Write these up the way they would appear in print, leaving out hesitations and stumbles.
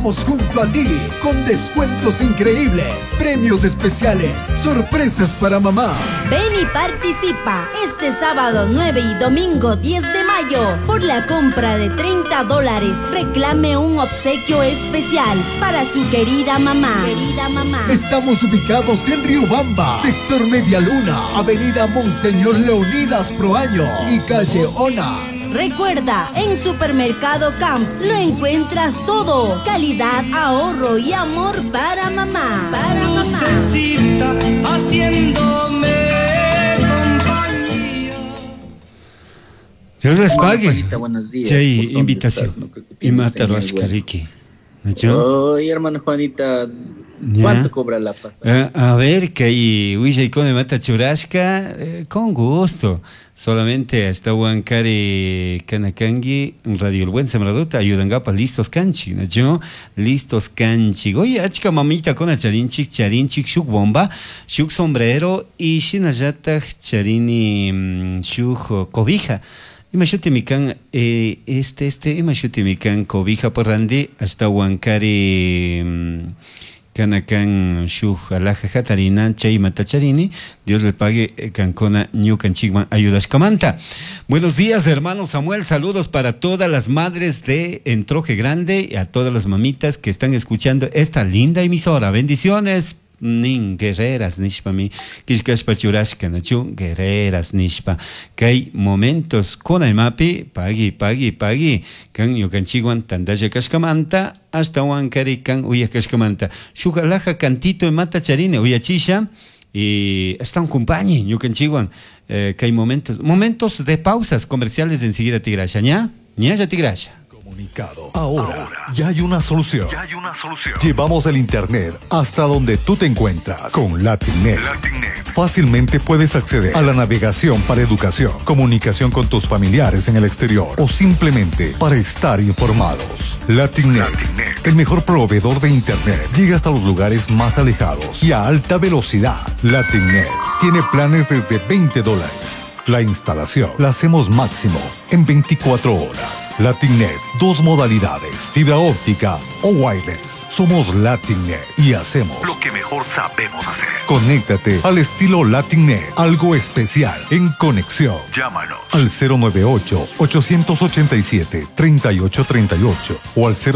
Estamos junto a ti, con descuentos increíbles, premios especiales, sorpresas para mamá. Ven y participa este sábado 9 y domingo 10 de mayo. Por la compra de $30, reclame un obsequio especial para su querida mamá. Estamos ubicados en Riobamba, sector Media Luna, avenida Monseñor Leonidas Proaño y calle Onas. Recuerda, en Supermercado Camp lo encuentras todo. Calidad, ahorro y amor para mamá. Lucecita, haciéndome compañía. Dios les pague. Juanita, buenos días. Sí, ¿Por invitación. dónde estás? No creo que Y tienes mátalo a señal, güey. Shkariki. ¿No? Oye, hermano Juanita, Ya. ¿cuánto cobra la pasada? A ver, que hay Willa Cone Mata Churashka, con gusto. Solamente hasta Huancari Canacangi, Radio El Buen Sembradota, Ayudangapa, listos canchi, ¿no? Yo, listos canchi. Oye, achka mamita con charinchik, shuk bomba, shuk sombrero y shinayata charini shuk cobija. Imashuti mikan, imashuti mikan cobija por randi, hasta Huancari. Canacan Shuj Alaja Jatarina Chay Matacharini, Dios le pague Cancona Ñucan Chigman Ayudas Camanta. Buenos días, hermano Samuel, saludos para todas las madres de Entroje Grande y a todas las mamitas que están escuchando esta linda emisora. Bendiciones. Nin guerreras nishpa mi kishkashpa churashka nachu guerreras nishpa kay momentos kuna mapi pagi kan yukanchiguan tandaya kashkamanta hasta Huancari kan uya kashkamanta shugalaja cantito mata charine uyachisha y hasta un compañe yukanchiguan kay momentos de pausas comerciales enseguida tigrasha ya tigrasha. Ahora ya hay una solución. Llevamos el internet hasta donde tú te encuentras con Latinnet. Fácilmente puedes acceder a la navegación para educación, comunicación con tus familiares en el exterior o simplemente para estar informados. Latinnet, el mejor proveedor de internet, llega hasta los lugares más alejados y a alta velocidad. Latinnet tiene planes desde $20. La instalación la hacemos máximo en 24 horas. Latinnet, 2 modalidades, fibra óptica o wireless. Somos Latinnet y hacemos lo que mejor sabemos hacer. Conéctate al estilo Latinnet, algo especial en conexión. Llámanos al 098-887-3838 o al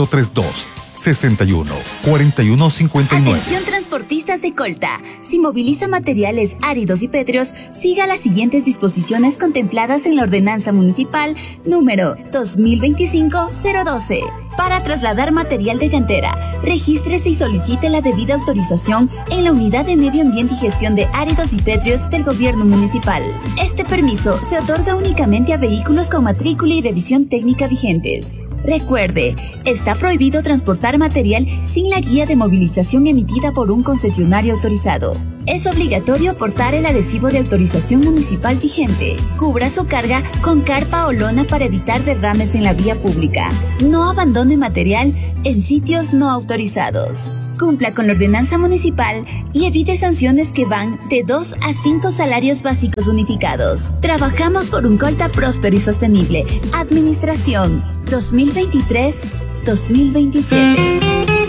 032-61-4159. Atención transportistas de Colta. Si moviliza materiales áridos y pétreos, siga las siguientes disposiciones contempladas en la Ordenanza Municipal número 2025-012. Para trasladar material de cantera, regístrese y solicite la debida autorización en la Unidad de Medio Ambiente y Gestión de Áridos y Pétreos del Gobierno Municipal. Este permiso se otorga únicamente a vehículos con matrícula y revisión técnica vigentes. Recuerde, está prohibido transportar material sin la guía de movilización emitida por un concesionario autorizado. Es obligatorio portar el adhesivo de autorización municipal vigente. Cubra su carga con carpa o lona para evitar derrames en la vía pública. No abandone material en sitios no autorizados. Cumpla con la ordenanza municipal y evite sanciones que van de 2 a 5 salarios básicos unificados. Trabajamos por un Colta próspero y sostenible. Administración 2023-2027.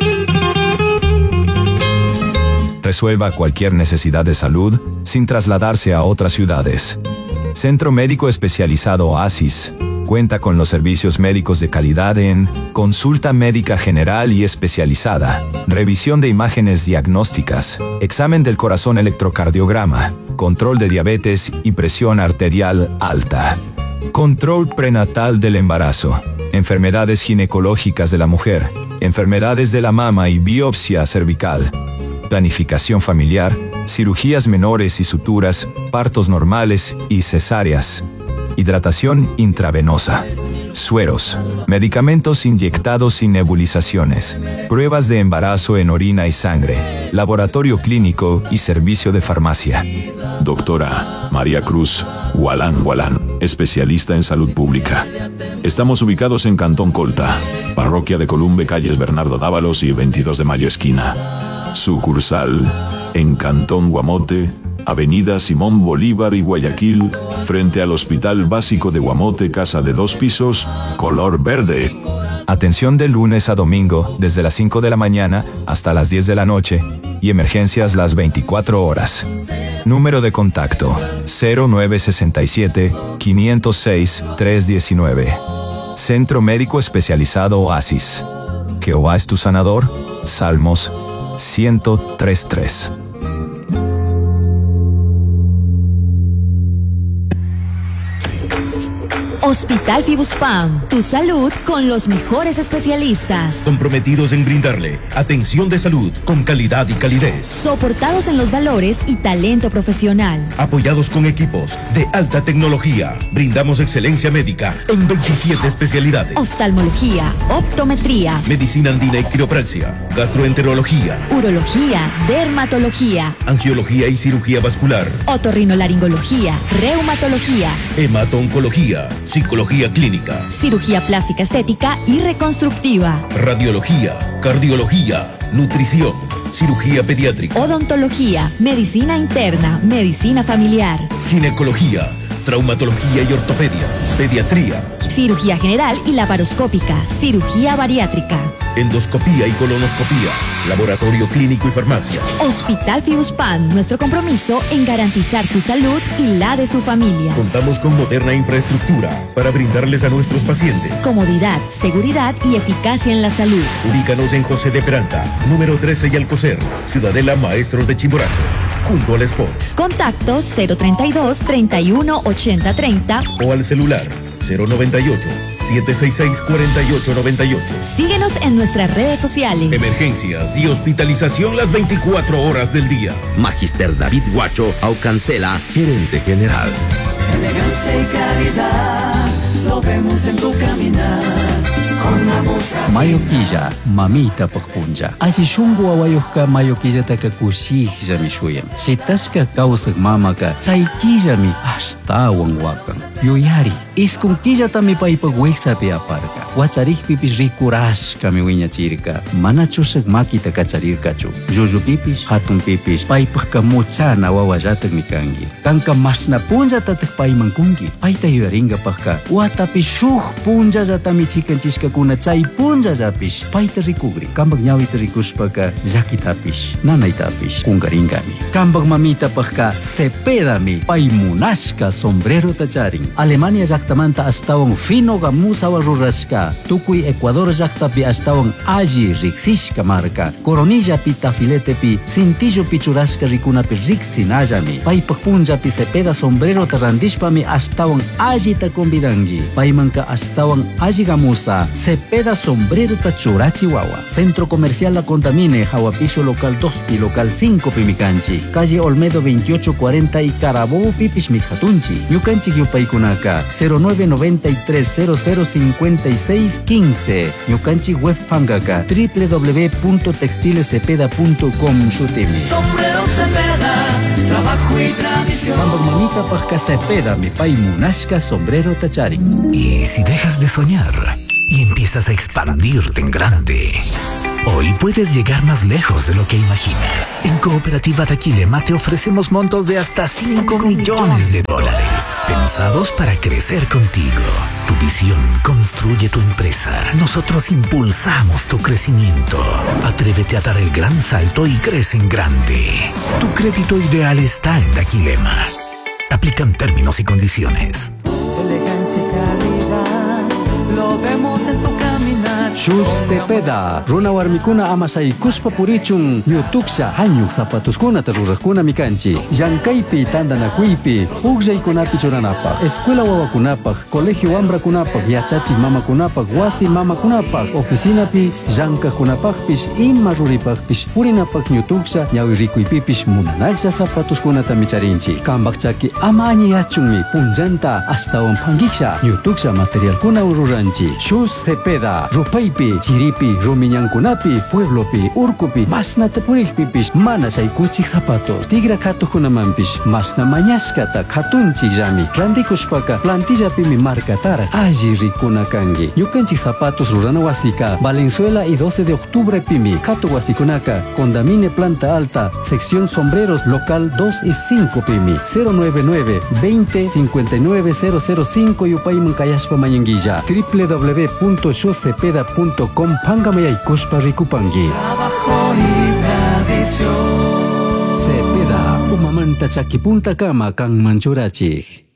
Resuelva cualquier necesidad de salud sin trasladarse a otras ciudades. Centro Médico Especializado Oasis cuenta con los servicios médicos de calidad en consulta médica general y especializada, revisión de imágenes diagnósticas, examen del corazón electrocardiograma, control de diabetes y presión arterial alta, control prenatal del embarazo, enfermedades ginecológicas de la mujer, enfermedades de la mama y biopsia cervical, planificación familiar, cirugías menores y suturas, partos normales y cesáreas, hidratación intravenosa, sueros, medicamentos inyectados y nebulizaciones, pruebas de embarazo en orina y sangre, laboratorio clínico y servicio de farmacia. Doctora María Cruz Gualán, especialista en salud pública. Estamos ubicados en Cantón Colta, Parroquia de Columbe, calles Bernardo Dávalos y 22 de Mayo esquina. Sucursal en Cantón Guamote, Avenida Simón Bolívar y Guayaquil, frente al Hospital Básico de Guamote, casa de 2 pisos, color verde. Atención de lunes a domingo, desde las 5 de la mañana hasta las 10 de la noche, y emergencias las 24 horas. Número de contacto: 0967-506-319. Centro Médico Especializado Oasis. Jehová es tu sanador. Salmos 103:3. Hospital Fibuspam, tu salud con los mejores especialistas. Comprometidos en brindarle atención de salud con calidad y calidez. Soportados en los valores y talento profesional. Apoyados con equipos de alta tecnología. Brindamos excelencia médica en 27 especialidades. Oftalmología, optometría, medicina andina y quiropraxia, gastroenterología, urología, dermatología, angiología y cirugía vascular, otorrinolaringología, reumatología, hemato-oncología, psicología clínica, cirugía plástica estética y reconstructiva, radiología, cardiología, nutrición, cirugía pediátrica, odontología, medicina interna, medicina familiar, ginecología, traumatología y ortopedia, pediatría, cirugía general y laparoscópica, cirugía bariátrica, endoscopía y colonoscopía, laboratorio clínico y farmacia. Hospital Fibuspam, nuestro compromiso en garantizar su salud y la de su familia. Contamos con moderna infraestructura para brindarles a nuestros pacientes comodidad, seguridad y eficacia en la salud. Ubícanos en José de Peralta, número 13 y Alcocer, Ciudadela Maestros de Chimborazo, junto al Spot. Contactos 032 31 80 30 o al celular 098 766-4898. Síguenos en nuestras redes sociales. Emergencias y hospitalización las 24 horas del día. Magister David Guacho Aucancela, gerente general. Elegancia y calidad, lo vemos en tu caminar. Mayoquilla, mamita pagpunja. Asi shungu awayuhka mayoquilla takakushija mi shuyam. Si taska kausak mamaka, chayquilla mi hasta wanwakan. Yuyari, iskunquilla tami paipagweksa pi aparka. Wacharich pipis rikurashka mi wiña chirka. Manachusak makita kacharirkachu. Yuyu pipis, hatun pipis, paipagka muchana wawayatak mi kangi. Kanka masna punja tatak paimankungi. Paita yuyaringa pagka. Watapi shuh punja jatami chikanchishka kuna chay punja japis paita rikugri kambag ñawita rikushpaka llakitapish nanaytapish kungaringami kambag mamita pagka Cepedami paymunashka sombrero tacharin Alemania llaqtamanta astawan finoga musawa rurashka tukuy Ecuador llaqtapi astawan alli riksishka marka Coroниllapi tafiletepi cintillo pichurashka rikunapi riksinallami paypag punjapi Cepeda sombrero tarandishpami astawan allita convidangi paymanka astawan alli gamusa Cepeda sombrero tachura Chihuahua. Centro Comercial La Contamine, Jahuapiso Local 2 y Local 5 Pimicanchi. Calle Olmedo 2840 y Carabobo Pipis Mijatunchi. Yucanchi Yupaikunaka 0993005615. Yucanchi Web Pangaka www.textilescepeda.com Shutimi. Sombrero Cepeda, trabajo y tradición. Mamita Pasca Cepeda, mi pai munashka sombrero tachari. ¿Y si dejas de soñar y empiezas a expandirte en grande? Hoy puedes llegar más lejos de lo que imaginas. En Cooperativa Daquilema te ofrecemos montos de hasta $5 millones, pensados para crecer contigo. Tu visión construye tu empresa. Nosotros impulsamos tu crecimiento. Atrévete a dar el gran salto y crece en grande. Tu crédito ideal está en Daquilema. Aplican términos y condiciones. Elegancia y calidad, lo vemos en tu caminar. Shus Cepeda, Runa Warmikuna Amasai Kuspa Purichun, Yutuksha, Hanyuk Zapatuskuna Tarurakuna Mikanchi, Yankaipi Tandanakuipi, Ugzai Kunapi Churanapak, Escuela Wawakunapak, Colegio Ambra Kunapak, Yachachi Mama Kunapak, Wasi Mama Kunapak, Oficina Pi, Yanka Kunapakpish, Inmaruripakpish, Purinapak Yutuksha, Yawirikuipipish, Munanaxa Zapatuskuna Tamicharinchi, Kambakchaki Amani Yachumi, Punjanta, hasta Pangiksa, Yutuksha Material Kuna Ururanchi, Shus Cepeda, Rupaipi, Chiripi, Rumiñankunapi, Pueblopi, Urkupi, Masna Tapurikpipish, Manasay Kuchik Zapatos, Tigra Katukunamampish, Masna Mañashkata, Katunchik Yami, Randikushpaka, Plantillapi mi marca Tara, Aji Rikuna Kangi, Yukanchik Zapatos Ruranawasika, Valenzuela y 12 de octubre Pimi, Katuwasikunaka, Condamine Planta Alta, Sección Sombreros, Local 2 y 5 Pimi, 099 20 59 005 Yupayman Kayashpa Mayanguilla, www.shosepeda.com facebook.com pangamayaykuspa rikupangi. Trabajo y tradición. Cepeda, umamanta chakipunta kama kang manchurachik.